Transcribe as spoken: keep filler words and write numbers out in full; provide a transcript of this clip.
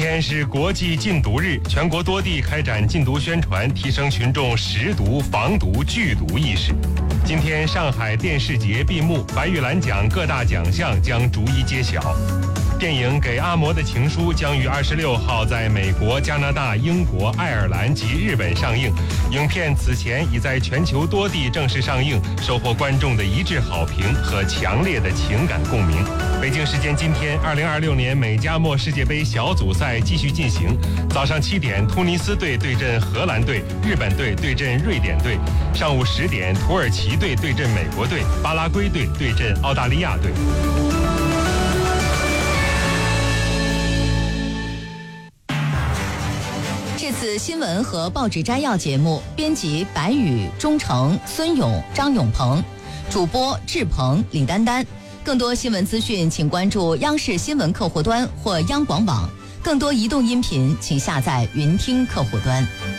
天是国际禁毒日，全国多地开展禁毒宣传，提升群众识毒、防毒、拒毒意识。今天上海电视节闭幕，白玉兰奖各大奖项将逐一揭晓。电影《给阿嬷的情书》将于二十六号在美国、加拿大、英国、爱尔兰及日本上映。影片此前已在全球多地正式上映，收获观众的一致好评和强烈的情感共鸣。北京时间今天，二零二六年美加墨世界杯小组赛继续进行。早上七点，突尼斯队对阵荷兰队，日本队对阵瑞典队；上午十点，土耳其队对阵美国队，巴拉圭队对阵澳大利亚队。 这次新闻和报纸摘要节目，编辑白宇、钟诚、孙勇、张永鹏，主播志鹏、李丹丹。更多新闻资讯，请关注央视新闻客户端或央广网。更多移动音频，请下载云听客户端。